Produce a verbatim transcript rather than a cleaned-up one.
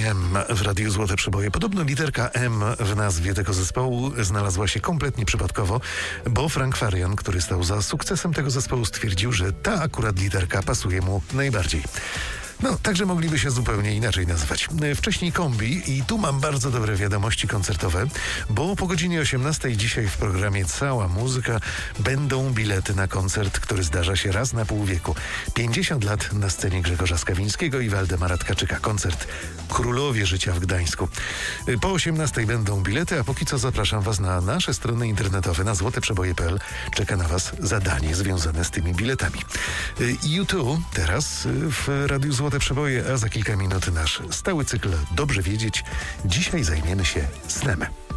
M w Radiu Złote Przeboje. Podobno literka M w nazwie tego zespołu znalazła się kompletnie przypadkowo, bo Frank Farian, który stał za sukcesem tego zespołu, stwierdził, że ta akurat literka pasuje mu najbardziej. No, także mogliby się zupełnie inaczej nazywać. Wcześniej Kombi i tu mam bardzo dobre wiadomości koncertowe, bo po godzinie osiemnastej dzisiaj w programie Cała Muzyka będą bilety na koncert, który zdarza się raz na pół wieku. pięćdziesiąt lat na scenie Grzegorza Skawińskiego i Waldemara Tkaczyka. Koncert Królowie Życia w Gdańsku. Po osiemnastej będą bilety, a póki co zapraszam Was na nasze strony internetowe, na złoteprzeboje kropka p l. Czeka na Was zadanie związane z tymi biletami. U dwa teraz w Radiu Złote Przeboje, a za kilka minut nasz stały cykl Dobrze Wiedzieć. Dzisiaj zajmiemy się snem.